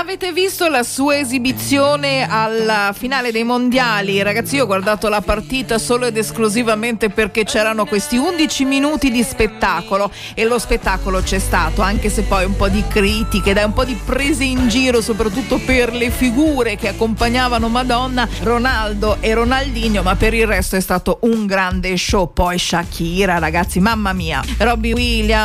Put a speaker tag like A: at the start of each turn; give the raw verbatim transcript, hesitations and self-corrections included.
A: Avete visto la sua esibizione alla finale dei mondiali? Ragazzi, io ho guardato la partita solo ed esclusivamente perché c'erano questi undici minuti di spettacolo, e lo spettacolo c'è stato, anche se poi un po' di critiche, dai, un po' di prese in giro, soprattutto per le figure che accompagnavano Madonna, Ronaldo e Ronaldinho, ma per il resto è stato un grande show. Poi Shakira, ragazzi, mamma mia, Robbie Williams,